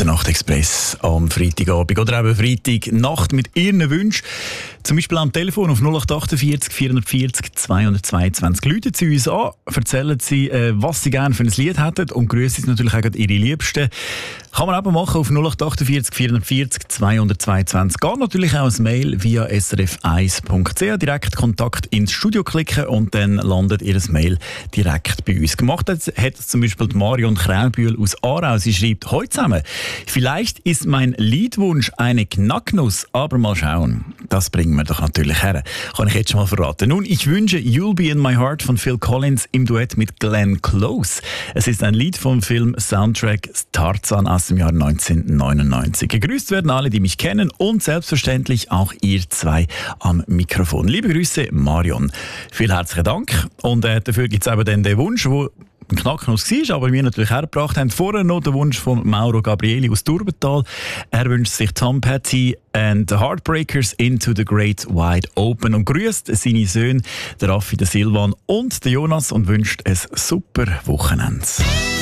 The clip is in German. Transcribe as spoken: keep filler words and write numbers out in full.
Nacht-Express am Freitagabend oder eben Freitagnacht mit Ihren Wünschen. Zum Beispiel am Telefon auf null acht achtundvierzig vierhundertvierzig zweihundertzweiundzwanzig. Rufen Sie uns an, erzählen Sie, äh, was Sie gerne für ein Lied hätten und grüßen Sie natürlich auch Ihre Liebsten. Kann man eben machen auf null acht achtundvierzig vierhundertvierzig zweihundertzweiundzwanzig. Geht natürlich auch als Mail via s r f eins punkt c h. Direkt Kontakt ins Studio klicken und dann landet Ihr Mail direkt bei uns. Gemacht hat, hat zum Beispiel Marion Kräubühl aus Aarau. Sie schreibt: Heute zusammen. Vielleicht ist mein Liedwunsch eine Knacknuss, aber mal schauen. Das bringen wir doch natürlich her. Kann ich jetzt schon mal verraten. Nun, ich wünsche You'll Be In My Heart von Phil Collins im Duett mit Glenn Close. Es ist ein Lied vom Film Soundtrack Tarzan aus dem Jahr neunzehnhundertneunundneunzig. Gegrüßt werden alle, die mich kennen und selbstverständlich auch ihr zwei am Mikrofon. Liebe Grüße, Marion. Vielen herzlichen Dank. Und äh, dafür gibt es eben dann den Wunsch, wo ein Knacknuss war, aber wir natürlich hergebracht haben. Vorher noch der Wunsch von Mauro Gabrieli aus Durbental. Er wünscht sich Tom Petty and the Heartbreakers Into the Great Wide Open und grüßt seine Söhne, der Raffi, der Silvan und der Jonas und wünscht ein super Wochenende.